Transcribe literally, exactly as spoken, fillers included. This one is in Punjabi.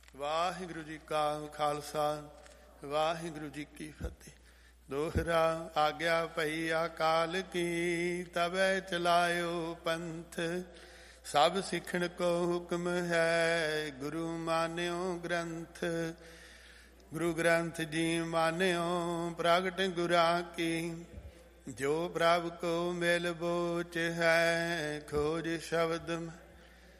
ਵਾਹਿਗੁਰੂ ਜੀ ਕਾ ਖਾਲਸਾ, ਵਾਹਿਗੁਰੂ ਜੀ ਕੀ ਫਤਿਹ। ਦੋਹਰਾ ਆਗਿਆ ਭਈ ਅਕਾਲ ਕੀ, ਤਬੈ ਚਲਾਇਓ ਪੰਥ। ਸਭ ਸਿੱਖਣ ਕੋ ਹੁਕਮ ਹੈ, ਗੁਰੂ ਮਾਨਿਓ ਗ੍ਰੰਥ। ਗੁਰੂ ਗ੍ਰੰਥ ਜੀ ਮਾਨਿਓ ਪ੍ਰਗਟ ਗੁਰਾਂ ਕੀ, ਜੋ ਪ੍ਰਭ ਕੋ ਮਿਲ ਬੋਚ ਹੈ। ਖੋਜ ਸ਼ਬਦ